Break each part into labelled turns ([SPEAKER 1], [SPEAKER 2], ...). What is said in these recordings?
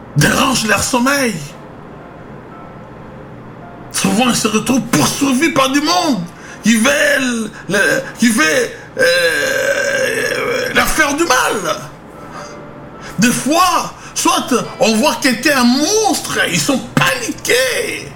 [SPEAKER 1] dérange leur sommeil. Souvent, ils se retrouvent poursuivis par du monde qui veut leur faire du mal. Des fois, soit on voit quelqu'un, un monstre, ils sont paniqués.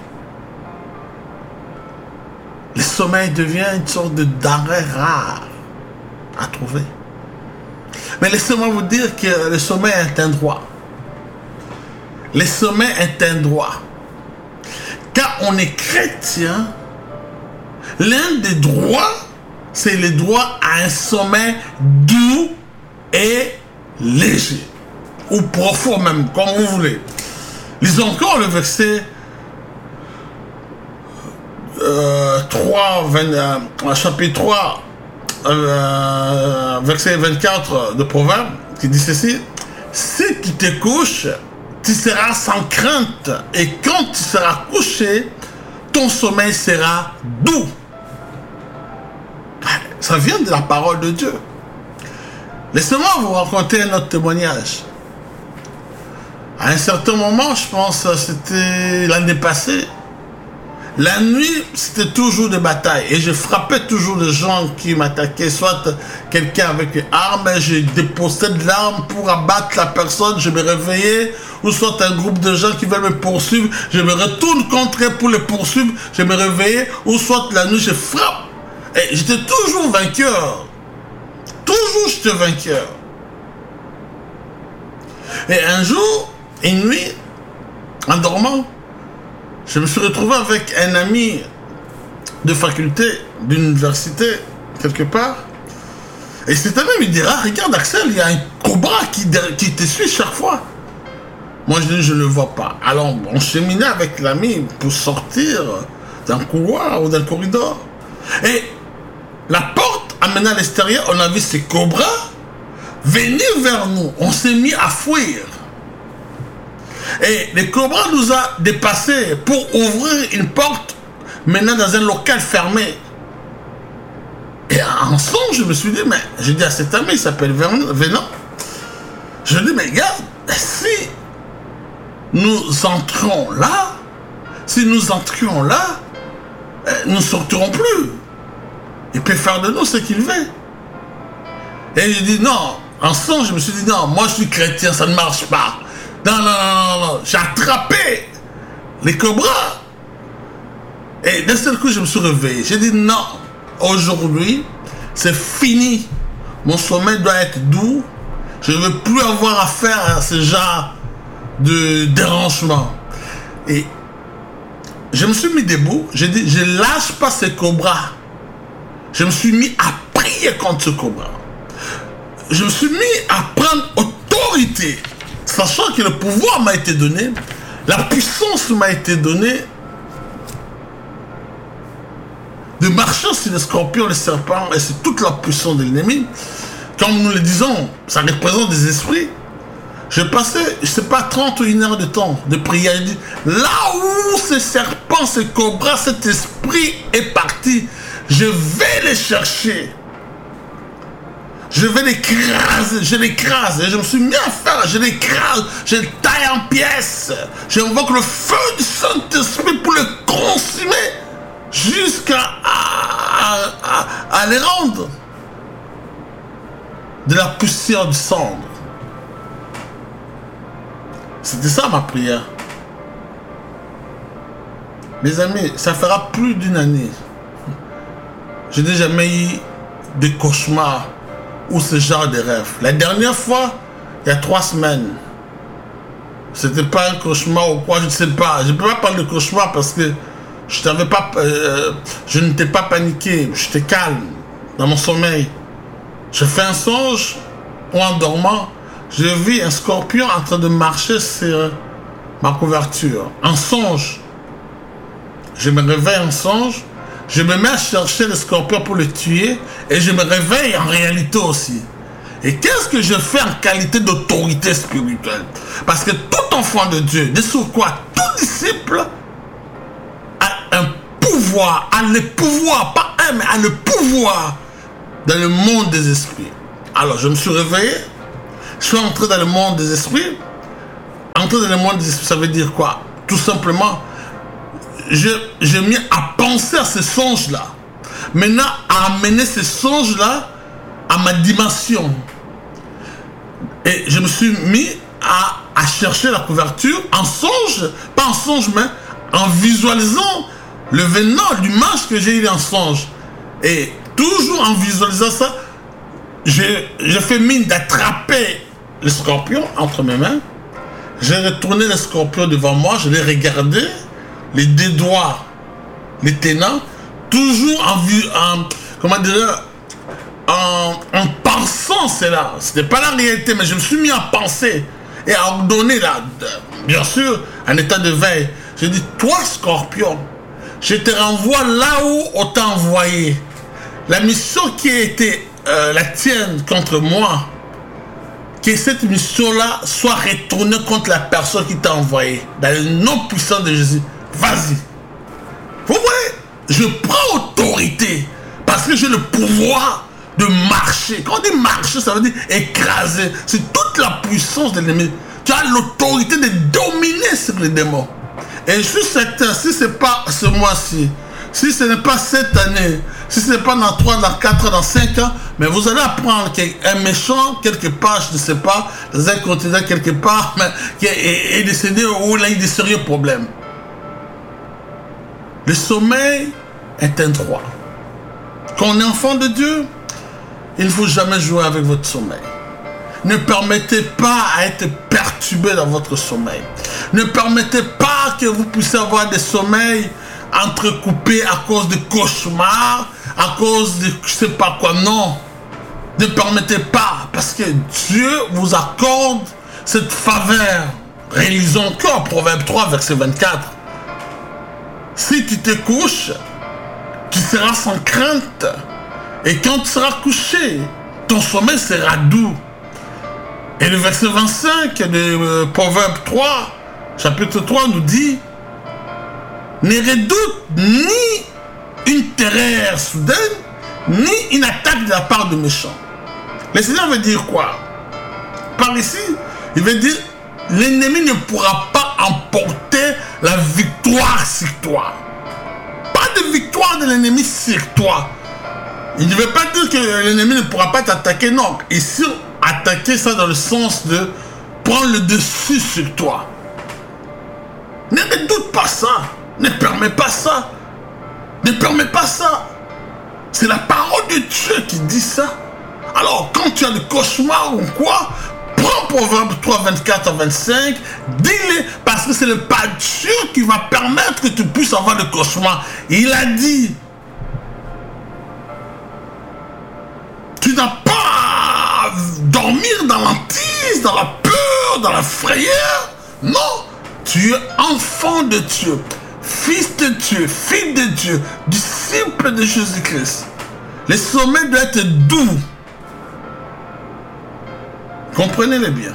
[SPEAKER 1] Le sommeil devient une sorte de denrée rare à trouver. Mais laissez-moi vous dire que le sommeil est un droit. Le sommeil est un droit. Quand on est chrétien, l'un des droits, c'est le droit à un sommeil doux et léger. Ou profond même, comme vous voulez. Lisons encore le verset 3, chapitre 3, verset 24 de Proverbe, qui dit ceci. Si tu te couches, tu seras sans crainte, et quand tu seras couché, ton sommeil sera doux. Ça vient de la parole de Dieu. Laissez-moi vous raconter un autre témoignage. À un certain moment, je pense c'était l'année passée, la nuit, c'était toujours des batailles. Et je frappais toujours les gens qui m'attaquaient. Soit quelqu'un avec une arme, je déposais de l'arme pour abattre la personne, je me réveillais. Ou soit un groupe de gens qui veulent me poursuivre, je me retourne contre eux pour les poursuivre, je me réveillais. Ou soit la nuit, je frappe. Et j'étais toujours vainqueur. Toujours j'étais vainqueur. Et un jour, une nuit, en dormant, je me suis retrouvé avec un ami de faculté, d'université, quelque part. Et cet ami me dira, regarde Axel, il y a un cobra qui te suit chaque fois. Moi je dis, je ne le vois pas. Alors on cheminait avec l'ami pour sortir d'un couloir ou d'un corridor. Et la porte amenait à l'extérieur, on a vu ces cobras venir vers nous. On s'est mis à fuir. Et le cobra nous a dépassés pour ouvrir une porte menant dans un local fermé. Et en son, je me suis dit, mais j'ai dit à cet ami, il s'appelle Venant, je lui dis, mais regarde, si nous entrons là, nous ne sortirons plus. Il peut faire de nous ce qu'il veut. Et il dit, non, en son, je me suis dit, non, moi je suis chrétien, ça ne marche pas. Non. J'ai attrapé les cobras. Et d'un seul coup, je me suis réveillé. J'ai dit non, aujourd'hui, c'est fini. Mon sommeil doit être doux. Je ne veux plus avoir affaire à ce genre de dérangement. Et je me suis mis debout. J'ai dit, je ne lâche pas ces cobras. Je me suis mis à prier contre ce cobra. Je me suis mis à prendre autorité. Sachant que le pouvoir m'a été donné, la puissance m'a été donnée de marcher sur les scorpions, les serpents et sur toute la puissance de l'ennemi. Comme nous le disons, ça représente des esprits. Je passais, je ne sais pas, 31 heures de temps de prière. Je dis, là où ce serpent, ce cobra, cet esprit est parti, je vais les chercher. Je vais l'écraser, je l'écrase. Et je me suis mis à faire, je l'écrase, je le taille en pièces. J'invoque le feu du Saint-Esprit pour le consumer jusqu'à les rendre de la poussière du cendre. C'était ça ma prière. Mes amis, ça fera plus d'une année. Je n'ai jamais eu de cauchemars ou ce genre de rêve. La dernière fois, il y a 3 semaines, c'était pas un cauchemar ou quoi, je ne sais pas. Je ne peux pas parler de cauchemar parce que je n'étais pas paniqué, j'étais calme dans mon sommeil. Je fais un songe ou en dormant, je vis un scorpion en train de marcher sur ma couverture. Un songe. Je me réveille en songe. Je me mets à chercher le scorpion pour le tuer et je me réveille en réalité aussi. Et qu'est-ce que je fais en qualité d'autorité spirituelle? Parce que tout enfant de Dieu, de sur quoi tout disciple a un pouvoir, a le pouvoir, pas un, mais a le pouvoir dans le monde des esprits. Alors je me suis réveillé, je suis entré dans le monde des esprits. En entrer dans le monde des esprits, ça veut dire quoi? Tout simplement, j'ai mis à penser à ces songes-là. Maintenant, à amener ces songes-là à ma dimension. Et je me suis mis à chercher la couverture en songe, pas en songe, mais en visualisant l'événement, l'image que j'ai eu en songe. Et toujours en visualisant ça, j'ai fait mine d'attraper le scorpion entre mes mains. J'ai retourné le scorpion devant moi, je l'ai regardé, les deux doigts, les tenants, toujours en pensant cela. Ce n'était pas la réalité, mais je me suis mis à penser et à ordonner là, bien sûr, en état de veille. J'ai dit, toi scorpion, je te renvoie là où on t'a envoyé. La mission qui a été la tienne contre moi, que cette mission-là soit retournée contre la personne qui t'a envoyé. Dans le nom puissant de Jésus. Vas-y. Vous voyez, je prends autorité parce que j'ai le pouvoir de marcher. Quand on dit marcher, ça veut dire écraser. C'est toute la puissance de l'ennemi. Tu as l'autorité de dominer sur les démons. Et je suis certain, si ce n'est pas ce mois-ci, si ce n'est pas cette année, si ce n'est pas dans 3, dans 4, dans 5 ans, mais vous allez apprendre qu'un méchant, quelque part, je ne sais pas, dans un continent quelque part, mais qui est décédé où il a eu des sérieux problèmes. Le sommeil est un droit. Quand on est enfant de Dieu, il ne faut jamais jouer avec votre sommeil. Ne permettez pas à être perturbé dans votre sommeil. Ne permettez pas que vous puissiez avoir des sommeils entrecoupés à cause de cauchemars, à cause de je ne sais pas quoi. Non. Ne permettez pas, parce que Dieu vous accorde cette faveur. Réalisons encore Proverbe 3, verset 24. Si tu te couches, tu seras sans crainte. Et quand tu seras couché, ton sommeil sera doux. Et le verset 25 de Proverbe 3, chapitre 3 nous dit: ne redoute ni une terreur soudaine, ni une attaque de la part de méchants. Le Seigneur veut dire quoi? Par ici, il veut dire l'ennemi ne pourra pas emporter la victoire sur toi. Pas de victoire de l'ennemi sur toi. Il ne veut pas dire que l'ennemi ne pourra pas t'attaquer, non. Ici, attaquer ça dans le sens de prendre le dessus sur toi. Ne doute pas ça. Ne permets pas ça. Ne permets pas ça. C'est la parole de Dieu qui dit ça. Alors, quand tu as le cauchemar ou quoi, prends Proverbe 3, 24 à 25, dis-le, parce que c'est le pas Dieu qui va permettre que tu puisses avoir le cauchemar. Il a dit, tu n'as pas à dormir dans l'antise, dans la peur, dans la frayeur. Non, tu es enfant de Dieu, fils de Dieu, fille de Dieu, disciple de Jésus-Christ. Le sommeil doit être doux. Comprenez-le bien.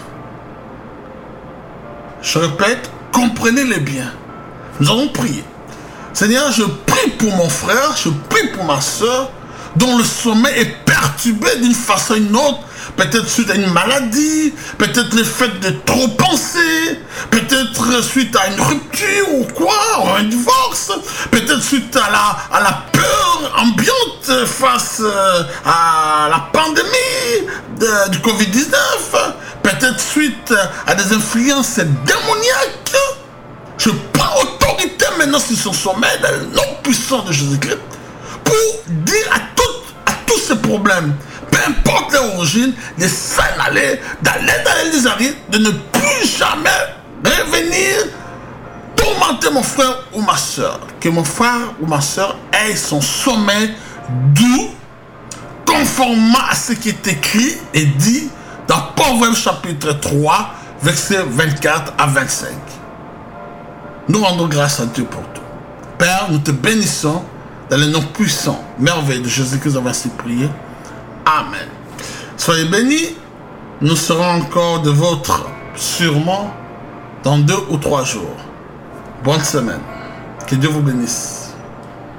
[SPEAKER 1] Je répète, comprenez-le bien. Nous allons prier. Seigneur, je prie pour mon frère, je prie pour ma soeur, dont le sommeil est perturbé d'une façon ou d'une autre, peut-être suite à une maladie, peut-être le fait de trop penser, peut-être suite à une rupture ou quoi, ou un divorce, peut-être suite à la peur ambiante face à la pandémie du Covid-19, peut-être suite à des influences démoniaques. Je prends autorité maintenant sur son sommeil dans le nom puissant de Jésus-Christ pour dire à tous ces problèmes, peu importe l'origine, de s'en aller, d'aller dans les arrêts, de ne plus jamais revenir tourmenter mon frère ou ma soeur. Que mon frère ou ma soeur ait son sommeil doux, conformément à ce qui est écrit et dit dans Proverbe chapitre 3, versets 24 à 25. Nous rendons grâce à Dieu pour tout. Père, nous te bénissons dans le nom puissant, merveilleux de Jésus-Christ, nous avons ainsi prié. Amen. Soyez bénis. Nous serons encore de vôtres sûrement dans 2 ou 3 jours. Bonne semaine. Que Dieu vous bénisse.